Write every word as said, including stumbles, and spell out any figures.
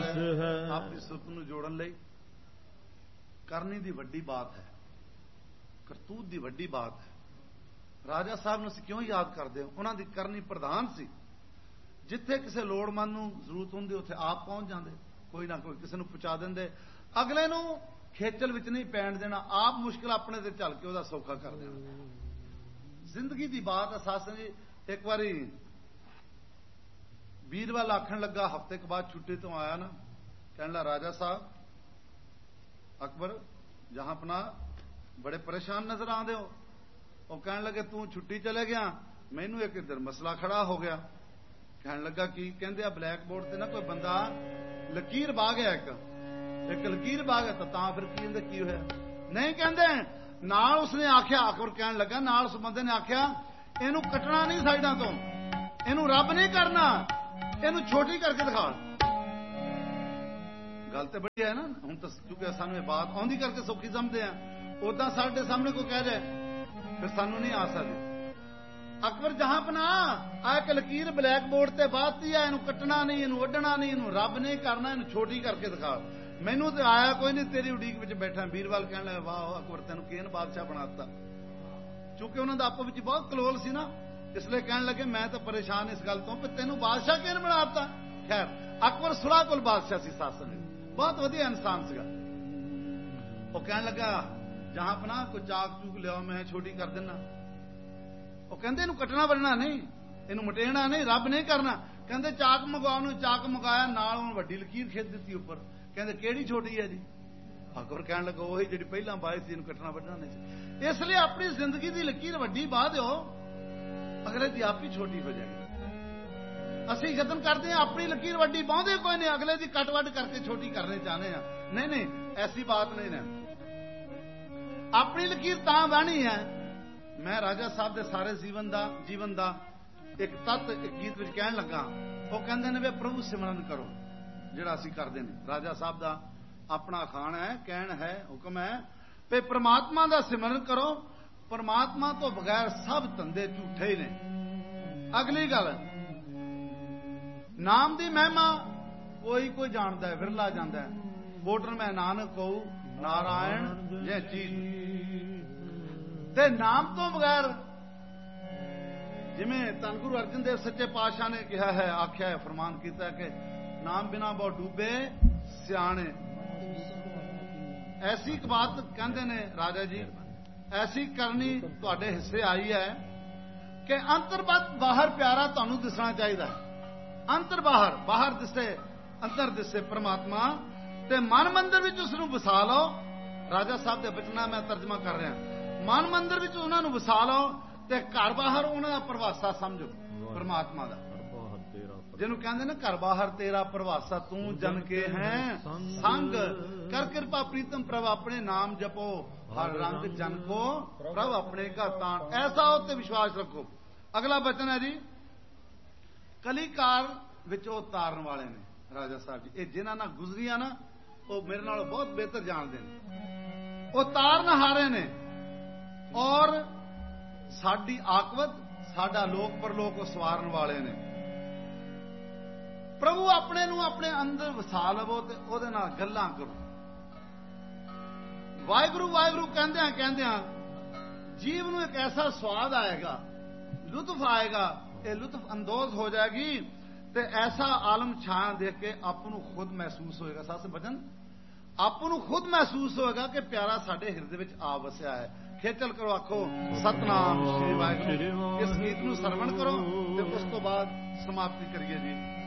ਆਪਣੀ ਸੁਰਤ ਨੂੰ ਜੋੜਨ ਲਈ ਕਰਨੀ ਦੀ ਵੱਡੀ ਬਾਤ ਹੈ, ਕਰਤੂਤ ਦੀ ਵੱਡੀ ਬਾਤ ਹੈ। ਰਾਜਾ ਸਾਹਿਬ ਨੂੰ ਅਸੀਂ ਕਿਉਂ ਯਾਦ ਕਰਦੇ ਹੋ? ਉਹਨਾਂ ਦੀ ਕਰਨੀ ਪ੍ਰਧਾਨ ਸੀ। ਜਿੱਥੇ ਕਿਸੇ ਲੋੜਵੰਦ ਨੂੰ ਜ਼ਰੂਰਤ ਹੁੰਦੀ ਉੱਥੇ ਆਪ ਪਹੁੰਚ ਜਾਂਦੇ, ਕੋਈ ਨਾ ਕੋਈ ਕਿਸੇ ਨੂੰ ਪਹੁੰਚਾ ਦਿੰਦੇ, ਅਗਲੇ ਨੂੰ ਖੇਚਲ ਵਿੱਚ ਨਹੀਂ ਪੈਣ ਦੇਣਾ, ਆਪ ਮੁਸ਼ਕਿਲ ਆਪਣੇ ਤੇ ਚੱਲ ਕੇ ਉਹਦਾ ਸੌਖਾ ਕਰ ਦੇਣਾ। ਜ਼ਿੰਦਗੀ ਦੀ ਬਾਤ ਹੈ ਸਾਸਨ ਜੀ। ਇੱਕ ਵਾਰੀ ਵੀਰਵਾਲ ਆਖਣ ਲੱਗਾ, ਹਫ਼ਤੇ ਕੁ ਬਾਅਦ ਛੁੱਟੀ ਤੋਂ ਆਇਆ ਨਾ, ਕਹਿਣ ਲੱਗਾ ਰਾਜਾ ਸਾਹਿਬ ਅਕਬਰ ਜਹਾਂ ਆਪਣਾ ਬੜੇ ਪਰੇਸ਼ਾਨ ਨਜ਼ਰ ਆਉਂਦੇ ਹੋ। ਉਹ ਕਹਿਣ ਲੱਗੇ ਤੂੰ ਛੁੱਟੀ ਚਲੇ ਗਿਆ, ਮੈਨੂੰ ਇੱਕ ਇੱਧਰ ਮਸਲਾ ਖੜਾ ਹੋ ਗਿਆ। ਕਹਿਣ ਲੱਗਾ ਕੀ? ਕਹਿੰਦੇ ਆ ਬਲੈਕ ਬੋਰਡ ਤੇ ਨਾ ਕੋਈ ਬੰਦਾ ਲਕੀਰ ਪਾ ਗਿਆ, ਇੱਕ ਇੱਕ ਲਕੀਰ ਪਾ ਗਿਆ। ਤਾਂ ਤਾਂ ਫਿਰ ਕੀ ਕਹਿੰਦੇ ਕੀ ਹੋਇਆ? ਨਹੀਂ ਕਹਿੰਦੇ ਨਾਲ ਉਸਨੇ ਆਖਿਆ, ਅਕਬਰ ਕਹਿਣ ਲੱਗਾ ਨਾਲ ਉਸ ਬੰਦੇ ਨੇ ਆਖਿਆ ਇਹਨੂੰ ਕੱਟਣਾ ਨਹੀਂ ਸਾਈਡਾਂ ਤੋਂ, ਇਹਨੂੰ ਰੱਬ ਨਹੀਂ ਕਰਨਾ, ਇਹਨੂੰ ਛੋਟੀ ਕਰਕੇ ਦਿਖਾ। ਗੱਲ ਤੇ ਬੜੀ ਹੈ ਨਾ। ਹੁਣ ਤਾਂ ਕਿਉਂਕਿ ਸਾਨੂੰ ਇਹ ਬਾਤ ਆਉਂਦੀ ਕਰਕੇ ਸੌਖੀ ਸਮਝਦੇ ਆ, ਉਦਾਂ ਸਾਡੇ ਸਾਹਮਣੇ ਕੋਈ ਕਹਿ ਜਾਏ ਫਿਰ ਸਾਨੂੰ ਨਹੀਂ ਆ ਸਕਦੀ। ਅਕਬਰ ਜਹਾਂ ਪਨਾ ਆ ਇੱਕ ਲਕੀਰ ਬਲੈਕ ਬੋਰਡ ਤੇ ਬਾਤੀ ਆ, ਇਹਨੂੰ ਕੱਟਣਾ ਨਹੀਂ, ਇਹਨੂੰ ਵੱਢਣਾ ਨਹੀਂ, ਇਹਨੂੰ ਰੱਬ ਨਹੀਂ ਕਰਨਾ, ਇਹਨੂੰ ਛੋਟੀ ਕਰਕੇ ਦਿਖਾ। ਮੈਨੂੰ ਤੇ ਆਇਆ ਕੋਈ ਨਹੀਂ, ਤੇਰੀ ਉਡੀਕ ਵਿੱਚ ਬੈਠਾ। ਵੀਰਵਾਲ ਕਹਿਣ ਲੱਗਾ ਵਾਹ ਅਕਬਰ ਤੈਨੂੰ ਕਿਹਨ ਬਾਦਸ਼ਾਹ ਬਣਾ ਦਿੱਤਾ। ਕਿਉਂਕਿ ਉਹਨਾਂ ਦਾ ਆਪੋ ਵਿੱਚ ਬਹੁਤ ਕਲੋਲ ਸੀ ਨਾ, ਇਸ ਲਈ ਕਹਿਣ ਲੱਗੇ ਮੈਂ ਤਾਂ ਪਰੇਸ਼ਾਨ ਇਸ ਗੱਲ ਤੋਂ ਕਿ ਤੈਨੂੰ ਬਾਦਸ਼ਾਹ ਕਿਹਨ ਬਣਾ ਦਿੱਤਾ। ਖੈਰ ਅਕਬਰ ਸੁਲਾਹ ਕੋਲ ਬਾਦਸ਼ਾਹ ਸੀ, ਸ਼ਾਸਨ ਵਿੱਚ ਬਹੁਤ ਵਧੀਆ ਇਨਸਾਨ ਸੀਗਾ। ਉਹ ਕਹਿਣ ਲੱਗਾ ਜਹਾਂ ਪਨਾ ਕੋਈ ਚਾਕ ਚੂਕ ਲਿਆਓ, ਮੈਂ ਛੋਟੀ ਕਰ ਦਿੰਦਾ। ਉਹ ਕਹਿੰਦੇ ਇਹਨੂੰ ਕੱਟਣਾ ਵੱਢਣਾ ਨਹੀਂ, ਇਹਨੂੰ ਮਟੇਣਾ ਨਹੀਂ, ਰੱਬ ਨਹੀਂ ਕਰਨਾ। ਕਹਿੰਦੇ ਚਾਕ ਮੰਗਵਾਉਣ ਨੂੰ ਚਾਕ ਮੰਗਾਇਆ, ਨਾਲ ਉਹਨੂੰ ਵੱਡੀ ਲਕੀਰ ਖਿੱਚ ਦਿੱਤੀ ਉੱਪਰ। ਕਹਿੰਦੇ ਕਿਹੜੀ ਛੋਟੀ ਹੈ ਜੀ? ਅਕਬਰ ਕਹਿਣ ਲੱਗਾ ਉਹੀ ਜਿਹੜੀ ਪਹਿਲਾਂ ਬਾਈ ਸੀ, ਇਹਨੂੰ ਕੱਟਣਾ ਵੱਢਣਾ ਨਹੀਂ ਸੀ। ਇਸ ਲਈ ਆਪਣੀ ਜ਼ਿੰਦਗੀ ਦੀ ਲਕੀਰ ਵੱਡੀ ਪਾ ਦਿਓ, ਅਗਲੇ ਦੀ ਆਪ ਹੀ ਛੋਟੀ ਹੋ ਜਾਏਗੀ। ਅਸੀਂ ਯਤਨ ਕਰਦੇ ਹਾਂ ਆਪਣੀ ਲਕੀਰ ਵੱਡੀ ਪਾਉਂਦੇ ਕੋਈ ਨਹੀਂ, ਅਗਲੇ ਦੀ ਕੱਟ ਵੱਢ ਕਰਕੇ ਛੋਟੀ ਕਰਨੇ ਚਾਹੁੰਦੇ ਆ। ਨਹੀਂ ਨਹੀਂ, ਐਸੀ ਬਾਤ ਨਹੀਂ ਨਾ। ਆਪਣੀ ਲਕੀਰ ਤਾਂ ਬਾਣੀ ਹੈ। ਮੈਂ ਰਾਜਾ ਸਾਹਿਬ ਦੇ ਸਾਰੇ ਜੀਵਨ ਦਾ ਜੀਵਨ ਦਾ ਇੱਕ ਤੱਤ ਇੱਕ ਗੀਤ ਵਿੱਚ ਕਹਿਣ ਲੱਗਾ। ਉਹ ਕਹਿੰਦੇ ਨੇ ਵੀ ਪ੍ਰਭੂ ਸਿਮਰਨ ਕਰੋ, ਜਿਹੜਾ ਅਸੀਂ ਕਰਦੇ ਨੇ। ਰਾਜਾ ਸਾਹਿਬ ਦਾ ਆਪਣਾ ਅਖਾਣ ਹੈ, ਕਹਿਣ ਹੈ, ਹੁਕਮ ਹੈ ਵੀ ਪ੍ਰਮਾਤਮਾ ਦਾ ਸਿਮਰਨ ਕਰੋ, ਪ੍ਰਮਾਤਮਾ ਤੋਂ ਬਗੈਰ ਸਭ ਧੰਦੇ ਝੂਠੇ ਹੀ ਨੇ। ਅਗਲੀ ਗੱਲ, ਨਾਮ ਦੀ ਮਹਿਮਾ ਕੋਈ ਕੋਈ ਜਾਣਦਾ ਹੈ, ਵਿਰਲਾ ਜਾਂਦਾ ਹੈ। ਬੋਟਰ ਮੈਂ ਨਾਨਕ ਕਹੂ ਨਾਰਾਇਣ ਜੈ ਚੀਜ਼। ਤੇ ਨਾਮ ਤੋਂ ਬਗੈਰ, ਜਿਵੇਂ ਧੰਨ ਗੁਰੂ ਅਰਜਨ ਦੇਵ ਸੱਚੇ ਪਾਤਸ਼ਾਹ ਨੇ ਕਿਹਾ ਹੈ, ਆਖਿਆ ਹੈ, ਫਰਮਾਨ ਕੀਤਾ ਕਿ ਨਾਮ ਬਿਨਾ ਬਹੁ ਡੂਬੇ ਸਿਆਣੇ। ਐਸੀ ਇੱਕ ਬਾਤ ਕਹਿੰਦੇ ਨੇ ਰਾਜਾ ਜੀ, ਐਸੀ ਕਰਨੀ ਤੁਹਾਡੇ ਹਿੱਸੇ ਆਈ ਹੈ ਕਿ ਅੰਤਰਬਤ ਬਾਹਰ ਪਿਆਰਾ ਤੁਹਾਨੂੰ ਦਿਸਣਾ ਚਾਹੀਦਾ ਹੈ। ਅੰਤਰ ਬਾਹਰ, ਬਾਹਰ ਦਿਸੇ ਅੰਦਰ ਦਿਸੇ ਪ੍ਰਮਾਤਮਾ, ਤੇ ਮਨ ਮੰਦਰ ਵਿੱਚ ਉਸ ਨੂੰ ਵਸਾ ਲਓ। ਰਾਜਾ ਸਾਹਿਬ ਦੇ ਬਚਨਾਂ ਮੈਂ ਤਰਜਮਾ ਕਰ ਰਿਹਾ। ਮਨ ਮੰਦਰ ਵਿੱਚ ਉਹਨਾਂ ਨੂੰ ਵਸਾ ਲਓ ਤੇ ਘਰ ਬਾਹਰ ਉਹਨਾਂ ਦਾ ਪ੍ਰਵਾਸਾ ਸਮਝੋ ਪ੍ਰਮਾਤਮਾ ਦਾ, ਜਿਹਨੂੰ ਕਹਿੰਦੇ ਨੇ ਘਰ ਬਾਹਰ ਤੇਰਾ ਪ੍ਰਵਾਸਾ, ਤੂੰ ਜਨ ਕੇ ਹੈ ਸੰਗ ਕਰ ਕਿਰਪਾ ਪ੍ਰੀਤਮ ਪ੍ਰਭ ਆਪਣੇ ਨਾਮ ਜਪੋ ਹਰ ਰੰਗ ਜਨ ਕੋ ਪ੍ਰਭ ਆਪਣੇ ਕਾ ਤਾਣ। ਐਸਾ ਉੱਤੇ ਵਿਸ਼ਵਾਸ ਰੱਖੋ। ਅਗਲਾ ਬਚਨ ਹੈ ਜੀ, ਕਲੀਕਾਰ ਵਿੱਚ ਉਹ ਤਾਰਨ ਵਾਲੇ ਨੇ ਰਾਜਾ ਸਾਹਿਬ ਜੀ। ਇਹ ਜਿਨ੍ਹਾਂ ਨਾਲ ਗੁਜ਼ਰੀਆਂ ਨਾ, ਉਹ ਮੇਰੇ ਨਾਲੋਂ ਬਹੁਤ ਬਿਹਤਰ ਜਾਣਦੇ ਨੇ। ਉਹ ਤਾਰਨ ਹਾਰੇ ਨੇ ਔਰ ਸਾਡੀ ਆਕਵਤ, ਸਾਡਾ ਲੋਕ ਪਰਲੋਕ ਉਹ ਸਵਾਰਨ ਵਾਲੇ ਨੇ। ਪ੍ਰਭੂ ਆਪਣੇ ਨੂੰ ਆਪਣੇ ਅੰਦਰ ਵਸਾ ਲਵੋ ਤੇ ਉਹਦੇ ਨਾਲ ਗੱਲਾਂ ਕਰੋ। ਵਾਹਿਗੁਰੂ ਵਾਹਿਗੁਰੂ ਕਹਿੰਦਿਆਂ ਕਹਿੰਦਿਆਂ ਜੀਵ ਨੂੰ ਇੱਕ ਐਸਾ ਸਵਾਦ ਆਏਗਾ, ਲੁਤਫ ਆਏਗਾ, ਇਹ ਲੁਤਫ ਅੰਦੋਜ਼ ਹੋ ਜਾਏਗੀ ਤੇ ਐਸਾ ਆਲਮ ਛਾਂ ਦੇਖ ਕੇ ਆਪ ਨੂੰ ਖੁਦ ਮਹਿਸੂਸ ਹੋਏਗਾ। ਸੱਸ ਬਚਨ, ਆਪ ਨੂੰ ਖੁਦ ਮਹਿਸੂਸ ਹੋਏਗਾ ਕਿ ਪਿਆਰਾ ਸਾਡੇ ਹਿਰਦੇ ਵਿੱਚ ਆ ਵਸਿਆ ਹੈ। ਖੇਚਲ ਕਰੋ, ਆਖੋ ਸਤਨਾਮ ਸ਼੍ਰੀ ਵਾਹਿਗੁਰੂ। ਇਸ ਗੀਤ ਨੂੰ ਸਰਵਣ ਕਰੋ ਤੇ ਉਸ ਤੋਂ ਬਾਅਦ ਸਮਾਪਤੀ ਕਰੀਏ ਜੀ।